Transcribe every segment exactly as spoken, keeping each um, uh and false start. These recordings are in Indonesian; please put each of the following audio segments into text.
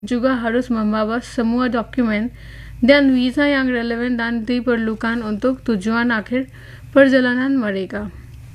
juga harus membawa semua dokumen dan visa yang relevan dan diperlukan untuk tujuan akhir perjalanan mereka.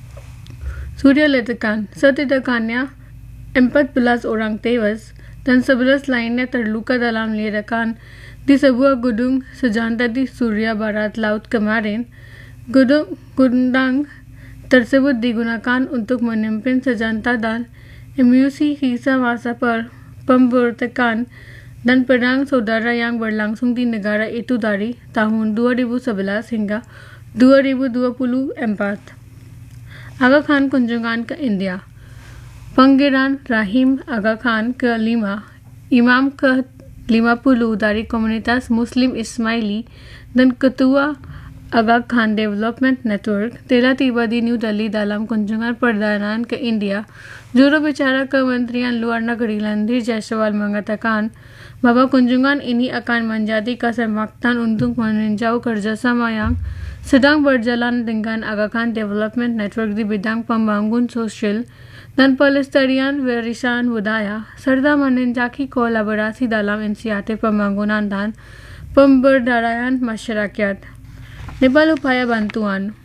Sudah ledakan, setidaknya empat belas orang tewas dan sebelas lainnya terluka dalam ledakan di sebuah gedung sejantai di Suriah Barat Laut kemarin. Gedung gudang tersebut digunakan untuk menyimpan senjata dan amunisi sisa masa per pemberontakan dan perang saudara yang berlangsung di negara itu dari tahun dua ribu sebelas hingga dua ribu dua puluh empat. Aga Khan kunjungan ke India. Pangeran Rahim Aga Khan kelima, Imam ke lima puluh dari komunitas Muslim Ismaili dan Ketua Aga Khan Development Network telah tiba di New Delhi dalam kunjungan perdana ke India. Juru bicara Kementerian Luar Negeri Randir Jaiswal mengatakan bahwa kunjungan ini akan menjadi kesempatan untuk meninjau kerjasama yang sedang berjalan dengan Aga Khan Development Network di bidang pembangunan sosial dan pelestarian warisan budaya, serta menjajaki kolaborasi dalam inisiatif pembangunan dan pemberdayaan masyarakat. Nepal upaya bantuan.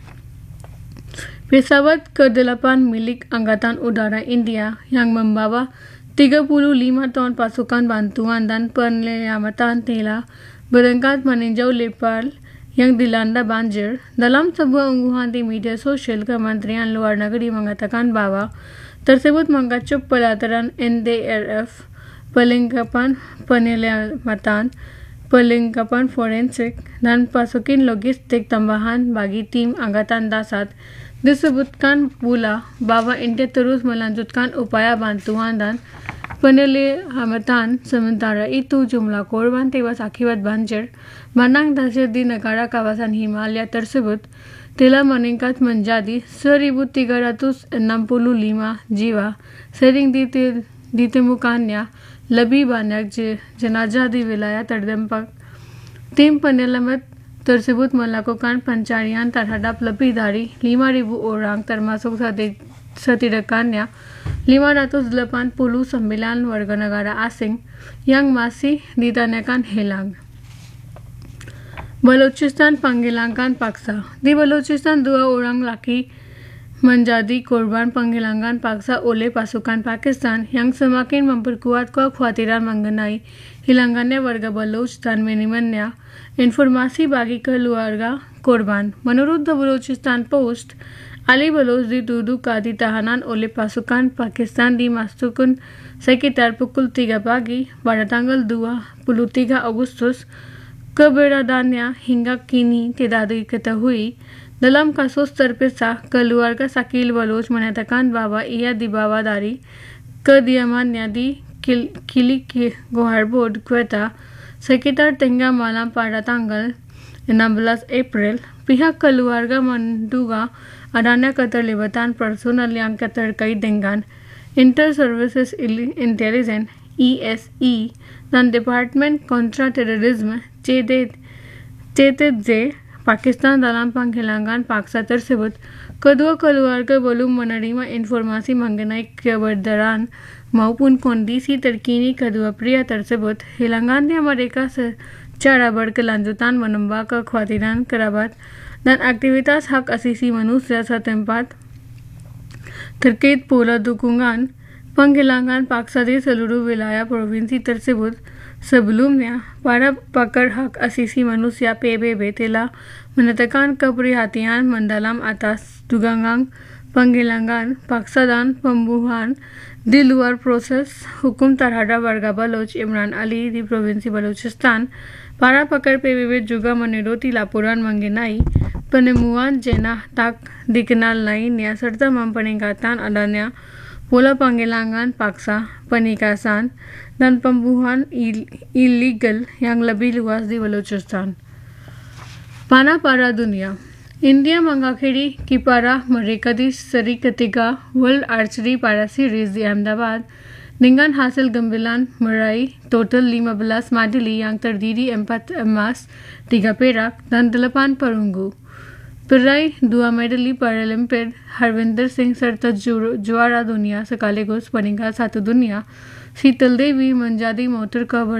Pesawat ke delapan milik Angkatan Udara India yang membawa tiga puluh lima ton pasukan bantuan dan penyelamatan telah berangkat meninjau Nepal yang dilanda banjir. Dalam sebuah unggahan di media sosial, Kementerian Luar Negeri mengatakan bahwa tersebut mengacu pelataran N D R F, perlengkapan penyelamatan, perlengkapan forensik, dan pasukan logistik tambahan bagi tim Angkatan Darat. Disebutkan pula bahwa India terus melanjutkan upaya bantuan dan penyelamatan. Sementara itu, jumlah korban tewas akibat banjir bandang dahsyat di negara kawasan Himalaya tersebut telah meningkat menjadi seribu tiga ratus enam puluh lima jiwa. Sering ditemukannya lebih banyak jenazah di wilayah terdampak. Tim penyelamat tersebut melakukan pencarian terhadap lebih dari lima ribu orang, termasuk setidaknya lima ratus delapan puluh sembilan warga negara asing yang masih ditanyakan hilang. Balochistan penghilangkan paksa. Di Balochistan, dua orang laki menjadi korban penghilangan paksa oleh pasukan Pakistan yang semakin memperkuat kekhawatiran mengenai hilangannya warga Baloch dan minimnya informasi bagi keluarga korban. Menurut The Balochistan Post, Ali Baloch dituduh ditahanan oleh pasukan Pakistan di Mastukun sekitar pukul tiga pagi pada tanggal dua puluh tiga Agustus. Keberadaannya hingga kini tidak diketahui. Dalam kasus terpisah, keluarga Shakil Baloch menyatakan bahwa ia dibawa dari kediamannya di Kili Goharbod, Quetta, sekitar tengah malam pada tanggal enam belas April. Pihak keluarga menduga adanya keterlibatan personal yang terkait dengan Inter Services Intelligence E S I dan Department Kontra Terorisme C T J Pakistan dalam penghilangan paksa tersebut. Kedua keluarga belum menerima informasi mengenai keberadaan maupun kondisi terkini kedua pria tersebut. Hilangannya mereka secara berkelanjutan menambah kekhawatiran kerabat dan aktivitas hak asasi manusia setempat. Terkait pula dukungan penghilangan paksa di seluruh wilayah provinsi tersebut. Sebelumnya, para pakar hak asasi manusia P B B telah menyatakan keprihatinan mendalam atas dugaan penghilangan paksa dan pembunuhan di luar proses hukum terhadap warga Baloch Imran Ali di Provinsi Balochistan. Para pakar P B B juga menyoroti laporan mengenai penemuan jenazah tak dikenal lainnya serta memperingatan adanya pola penghilangan paksa, penikasan, dan pembunuhan ilegal yang lebih luas di Balochistan. Panah para dunia. India mengakhiri kiprah mereka di seri ketiga World Archery Para Series di Ahmedabad dengan hasil gemilang meraih total lima belas medali yang terdiri empat emas, tiga perak, dan delapan perunggu. Peraih dua medali Paralimpik Harvinder Singh serta juara dunia sekaligus peringkat satu dunia शीतल देवी मंजादी मोटर का